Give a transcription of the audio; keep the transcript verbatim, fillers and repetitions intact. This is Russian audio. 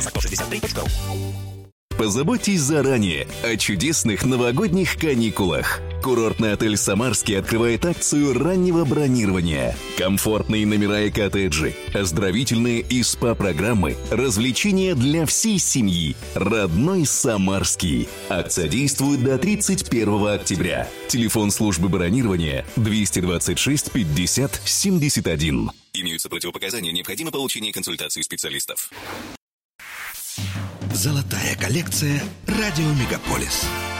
сто шестьдесят три точка ру. Позаботьтесь заранее о чудесных новогодних каникулах. Курортный отель «Самарский» открывает акцию раннего бронирования. Комфортные номера и коттеджи, оздоровительные и СПА-программы, развлечения для всей семьи. Родной «Самарский». Акция действует до тридцать первого октября. Телефон службы бронирования двести двадцать шесть пятьдесят семьдесят один. Имеются противопоказания, необходимо получение консультации специалистов. Золотая коллекция «Радио Мегаполис».